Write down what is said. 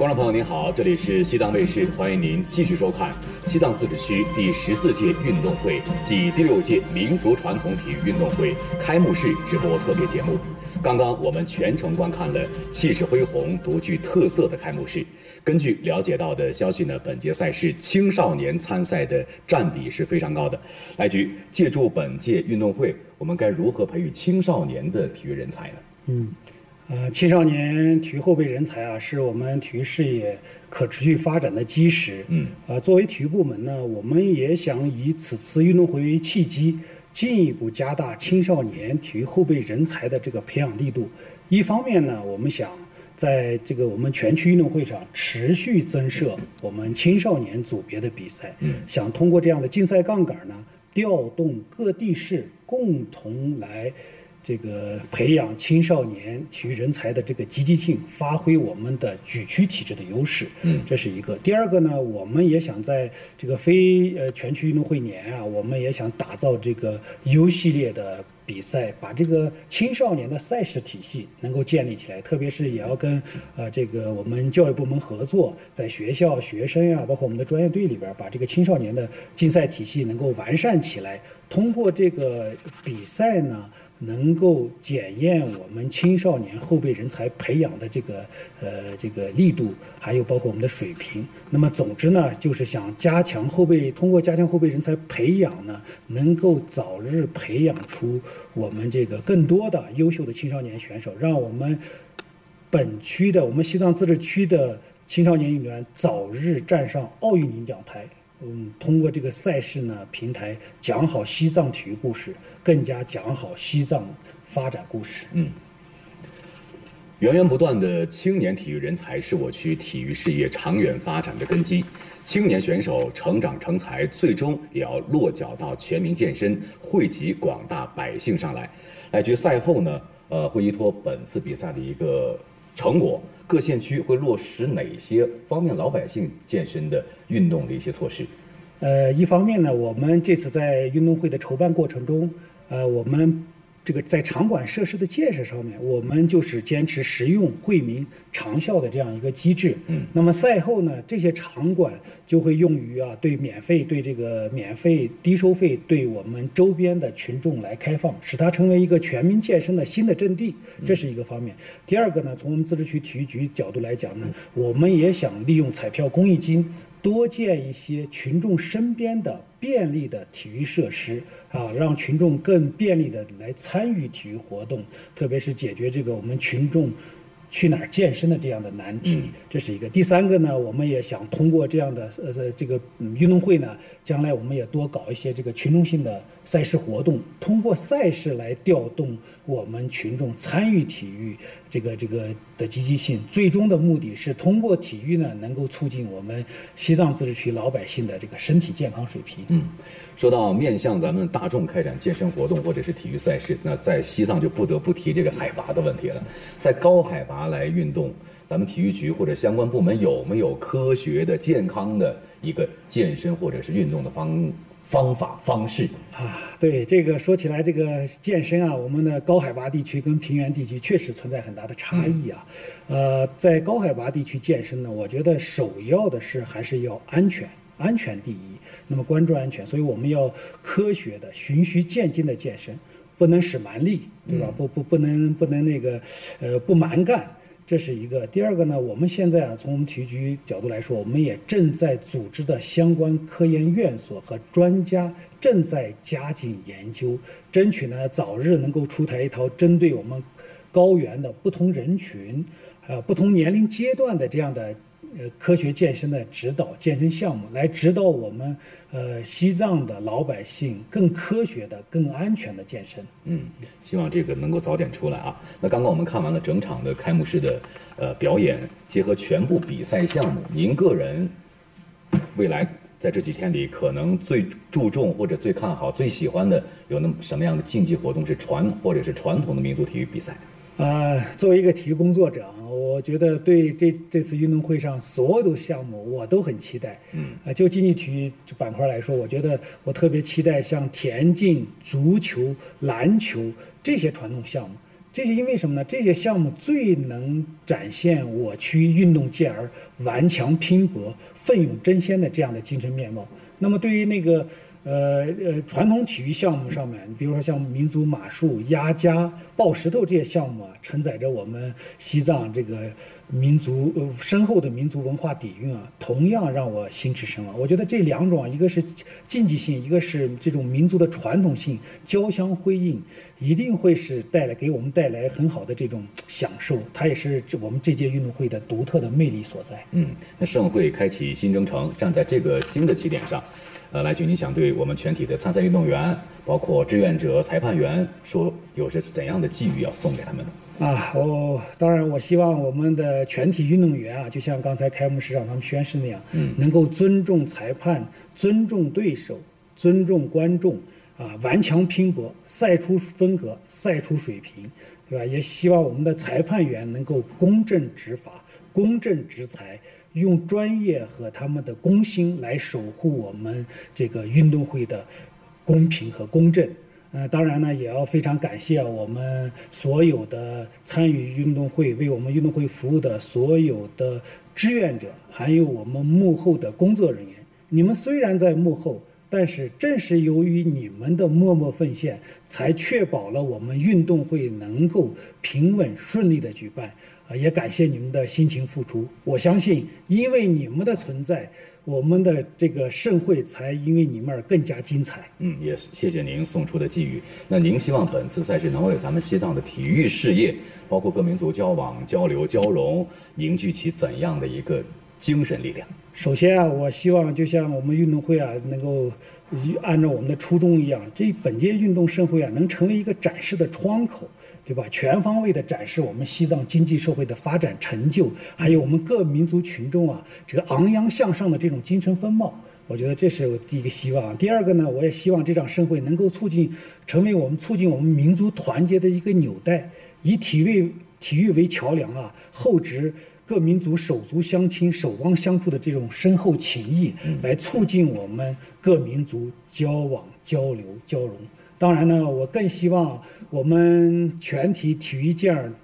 观众朋友您好，这里是西藏卫视，欢迎您继续收看西藏自治区第14届运动会暨第6届民族传统体育运动会开幕式直播特别节目。刚刚我们全程观看了气势恢宏、独具特色的开幕式。根据了解到的消息呢，本届赛事青少年参赛的占比是非常高的。来局，借助本届运动会，我们该如何培育青少年的体育人才呢？ 青少年体育后备人才啊，是我们体育事业可持续发展的基石。作为体育部门呢，我们也想以此次运动会为契机，进一步加大青少年体育后备人才的这个培养力度。一方面呢，我们想在这个我们全区运动会上持续增设我们青少年组别的比赛，想通过这样的竞赛杠杆呢，调动各地市共同来这个培养青少年体育人才的这个积极性，发挥我们的举区体制的优势。这是一个。第二个呢，我们也想在这个非全区运动会年啊，我们也想打造这个 U 系列的比赛，把这个青少年的赛事体系能够建立起来，特别是也要跟这个我们教育部门合作，在学校、学生呀，包括我们的专业队里边，把这个青少年的竞赛体系能够完善起来。通过这个比赛呢，能够检验我们青少年后备人才培养的这个力度，还有包括我们的水平。那么总之呢，就是想通过加强后备人才培养呢，能够早日培养出我们这个更多的优秀的青少年选手，让我们我们西藏自治区的青少年运动员早日站上奥运领奖台。通过这个赛事呢平台讲好西藏体育故事，更加讲好西藏发展故事。 源源不断的青年体育人才是我区体育事业长远发展的根基。青年选手成长成才，最终也要落脚到全民健身，惠及广大百姓上来。来局赛后呢，会依托本次比赛的一个成果，各县区会落实哪些方面老百姓健身的运动的一些措施？ 一方面呢，我们这次在运动会的筹办过程中，我们这个在场馆设施的建设上面，我们就是坚持实用、惠民、长效的这样一个机制。那么赛后呢，这些场馆就会用于对免费低收费对我们周边的群众来开放，使它成为一个全民健身的新的阵地，这是一个方面。第二个呢，从我们自治区体育局角度来讲呢，我们也想利用彩票公益金，多建一些群众身边的便利的体育设施让群众更便利的来参与体育活动，特别是解决这个我们群众去哪儿健身的这样的难题，这是一个。第三个呢，我们也想通过这样的这个运动会呢，将来我们也多搞一些这个群众性的赛事活动，通过赛事来调动我们群众参与体育这个的积极性。最终的目的是通过体育呢，能够促进我们西藏自治区老百姓的这个身体健康水平。 说到面向咱们大众开展健身活动或者是体育赛事，那在西藏就不得不提这个海拔的问题了。在高海拔来运动，咱们体育局或者相关部门有没有科学的、健康的一个健身或者是运动的方法方式对，这个说起来，这个健身我们的高海拔地区跟平原地区确实存在很大的差异在高海拔地区健身呢，我觉得首要的是还是要安全第一，那么关注安全，所以我们要科学的、循序渐进的健身，不能使蛮力，对吧？不能不蛮干。这是一个。第二个呢，我们现在从我们体育局角度来说，我们也正在组织的相关科研院所和专家正在加紧研究，争取呢早日能够出台一套针对我们高原的不同人群、不同年龄阶段的这样的科学健身的健身项目，来指导我们西藏的老百姓更科学的、更安全的健身。 希望这个能够早点出来那刚刚我们看完了整场的开幕式的表演，结合全部比赛项目，您个人未来在这几天里可能最注重或者最看好、最喜欢的有什么样的竞技活动是或者是传统的民族体育比赛？ 作为一个体育工作者，我觉得对这次运动会上所有的项目我都很期待。就竞技体育板块来说，我觉得我特别期待像田径、足球、篮球这些传统项目。 这些因为什么呢？这些项目最能展现我区运动健儿顽强拼搏、奋勇争先的这样的精神面貌。那么对于那个传统体育项目上面，比如说像民族马术、压家、抱石头这些项目啊，承载着我们西藏这个民族深厚的民族文化底蕴啊，同样让我心驰神往。我觉得这两种啊，一个是竞技性，一个是这种民族的传统性，交相辉映，一定会是给我们带来很好的这种享受。它也是我们这届运动会的独特的魅力所在。 那盛会开启新征程，站在这个新的起点上。来俊，你想对我们全体的参赛运动员，包括志愿者、裁判员，说有着怎样的寄语要送给他们呢？ 当然，我希望我们的全体运动员啊，就像刚才开幕式上他们宣誓那样，能够尊重裁判、尊重对手、尊重观众，顽强拼搏，赛出风格，赛出水平，对吧？也希望我们的裁判员能够公正执法、公正执裁。用专业和他们的公心来守护我们这个运动会的公平和公正。当然呢，也要非常感谢我们所有的参与运动会、为我们运动会服务的所有的志愿者，还有我们幕后的工作人员。你们虽然在幕后，但是正是由于你们的默默奉献，才确保了我们运动会能够平稳顺利的举办。也感谢你们的辛勤付出。我相信，因为你们的存在，我们的这个盛会才因为你们而更加精彩。 也谢谢您送出的寄语。那您希望本次赛事能为咱们西藏的体育事业，包括各民族交往、交流、交融，凝聚起怎样的一个精神力量？ 首先啊，我希望就像我们运动会啊，能够按照我们的初衷一样，这本届运动盛会啊，能成为一个展示的窗口，对吧？全方位的展示我们西藏经济社会的发展成就，还有我们各民族群众啊，这个昂扬向上的这种精神风貌。我觉得这是我第一个希望。第二个呢，我也希望这场盛会能够成为我们促进我们民族团结的一个纽带，以体育为桥梁啊，厚植各民族手足相亲、守望相助的这种深厚情谊，来促进我们各民族交往、交流、交融。当然呢，我更希望我们全体体育健儿